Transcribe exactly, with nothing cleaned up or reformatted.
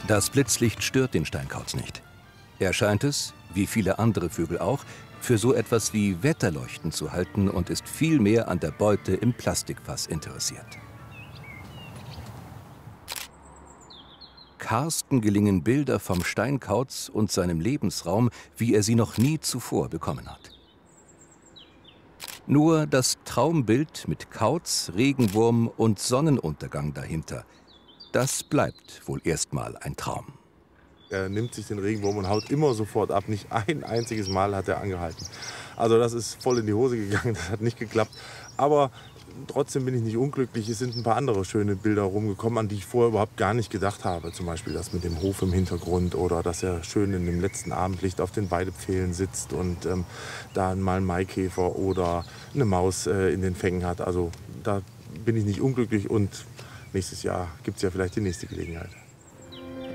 Das Blitzlicht stört den Steinkauz nicht. Er scheint es, wie viele andere Vögel auch, für so etwas wie Wetterleuchten zu halten und ist viel mehr an der Beute im Plastikfass interessiert. Karsten gelingen Bilder vom Steinkauz und seinem Lebensraum, wie er sie noch nie zuvor bekommen hat. Nur das Traumbild mit Kauz, Regenwurm und Sonnenuntergang dahinter, das bleibt wohl erstmal ein Traum. Er nimmt sich den Regenwurm und haut immer sofort ab. Nicht ein einziges Mal hat er angehalten. Also das ist voll in die Hose gegangen, das hat nicht geklappt. Aber trotzdem bin ich nicht unglücklich. Es sind ein paar andere schöne Bilder rumgekommen, an die ich vorher überhaupt gar nicht gedacht habe. Zum Beispiel das mit dem Hof im Hintergrund oder dass er schön in dem letzten Abendlicht auf den Weidepfählen sitzt und ähm, da mal einen Maikäfer oder eine Maus äh, in den Fängen hat. Also da bin ich nicht unglücklich und nächstes Jahr gibt es ja vielleicht die nächste Gelegenheit.